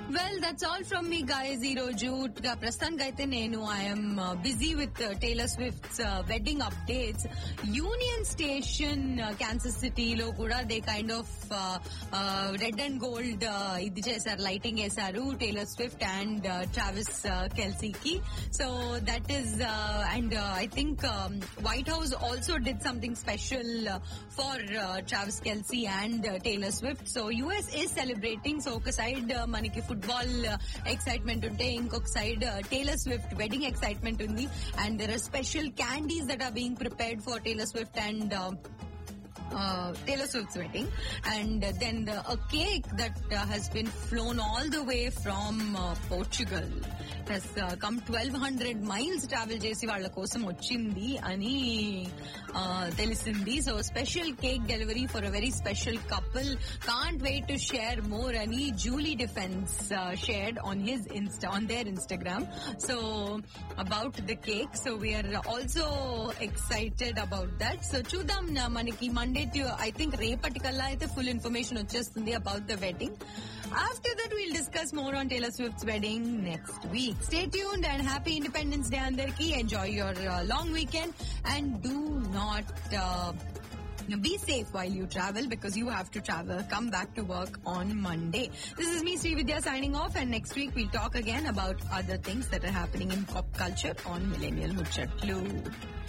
Well that's all from me guys. ఈ రోజు ప్రస్తుతానికి అయితే నేను I'm busy with Taylor స్విఫ్ట్స్ wedding updates. Union station Kansas సిటీలో కూడా they kind of red and gold ఇది చేశారు, లైటింగ్ వేశారు Taylor Swift and Travis కెల్సీకి. So that is and I think white house also did something special for Travis Kelce and Taylor Swift. So US is celebrating. So ఒక side మనకి football excitement ఉంటే ఇంకొక side Taylor Swift wedding excitement ఉంది. And there are special candies that are being prepared for Taylor Swift and Taylor Swift's wedding, and then a cake that has been flown all the way from Portugal. It has come 1200 miles travel చేసి వాళ్ళ కోసం వచ్చింది అని తెలిసింది. So special cake delivery for a very special couple. Can't wait to share more అని Julie defence shared on their Instagram. So about the cake, so we are also excited about that. So చూద్దాం, మనకి Monday I think రేపటికల్లా అయితే full information వచ్చేస్తుంది about the wedding. After that we'll discuss more on Taylor Swift's wedding next week. Stay tuned and happy Independence Day andarki. Enjoy your long weekend and do not be safe while you travel, because you have to travel. Come back to work on Monday. This is me, Srividya, signing off, and next week we'll talk again about other things that are happening in pop culture on Millennial Muchatlu.